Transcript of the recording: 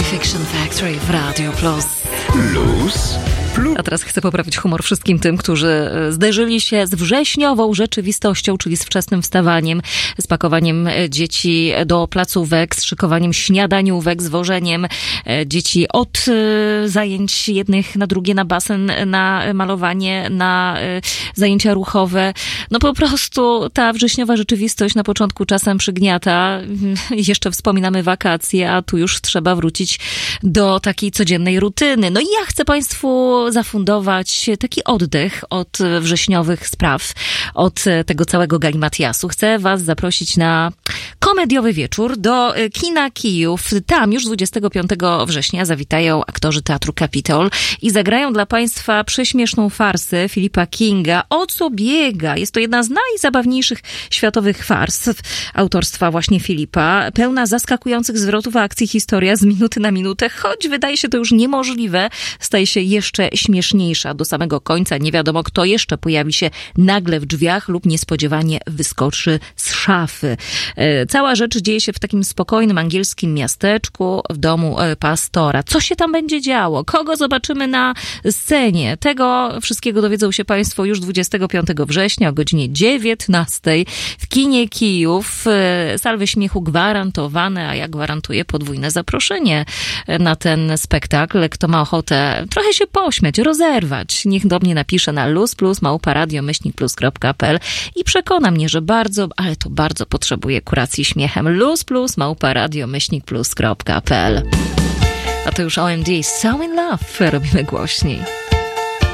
Fiction Factory w Radio Plus. Plus. A teraz chcę poprawić humor wszystkim tym, którzy zderzyli się z wrześniową rzeczywistością, czyli z wczesnym wstawaniem, z pakowaniem dzieci do placówek, z szykowaniem śniadaniówek, z wożeniem dzieci od zajęć jednych na drugie, na basen, na malowanie, na zajęcia ruchowe. No po prostu ta wrześniowa rzeczywistość na początku czasem przygniata. Jeszcze wspominamy wakacje, a tu już trzeba wrócić do takiej codziennej rutyny. No i ja chcę Państwu zafundować taki oddech od wrześniowych spraw, od tego całego galimatiasu. Chcę Was zaprosić na komediowy wieczór do kina Kijów. Tam już 25 września zawitają aktorzy Teatru Kapitol i zagrają dla Państwa prześmieszną farsę Philippa Kinga. O co biega? Jest to jedna z najzabawniejszych światowych fars autorstwa właśnie Philippa. Pełna zaskakujących zwrotów akcji historia z minuty na minutę, choć wydaje się to już niemożliwe, staje się jeszcze śmieszniejsza. Do samego końca nie wiadomo, kto jeszcze pojawi się nagle w drzwiach lub niespodziewanie wyskoczy z szafy. Cała rzecz dzieje się w takim spokojnym angielskim miasteczku, w domu pastora. Co się tam będzie działo? Kogo zobaczymy na scenie? Tego wszystkiego dowiedzą się Państwo już 25 września o godzinie 19 w kinie Kijów. Salwy śmiechu gwarantowane, a ja gwarantuję podwójne zaproszenie na ten spektakl. Kto ma ochotę trochę się pośmiać, rozerwać, niech do mnie napisze na luzplus@radio-plus.pl i przekona mnie, że bardzo, ale to bardzo potrzebuje kuracji śmiechem. luzplus@radio-plus.pl. A to już OMD, So in Love robimy głośniej.